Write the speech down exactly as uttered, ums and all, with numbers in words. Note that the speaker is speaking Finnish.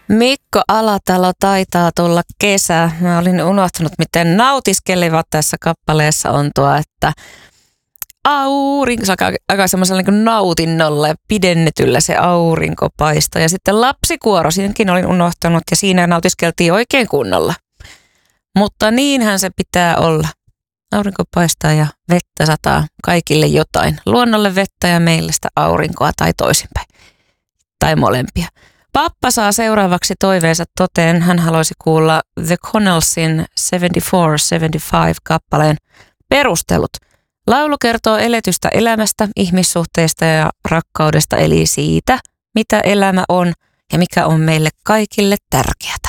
Mikko Alatalo, taitaa tulla kesä. Mä olin unohtanut, miten nautiskelevat tässä kappaleessa on tuo, että aurinko, se aika, aika semmoisella niin nautinnolla ja pidennetyllä se aurinko paistaa. Ja sitten lapsikuoro, siinäkin olin unohtanut ja siinä nautiskeltiin oikein kunnolla. Mutta niinhän se pitää olla. Aurinko paistaa ja vettä sataa kaikille jotain. Luonnolle vettä ja meille sitä aurinkoa tai toisinpäin. Tai molempia. Pappa saa seuraavaksi toiveensa toteen. Hän haluaisi kuulla The Connellsin seitsemänkymmentäneljä seitsemänkymmentäviisi kappaleen perustelut. Laulu kertoo eletystä elämästä, ihmissuhteista ja rakkaudesta, eli siitä, mitä elämä on ja mikä on meille kaikille tärkeää.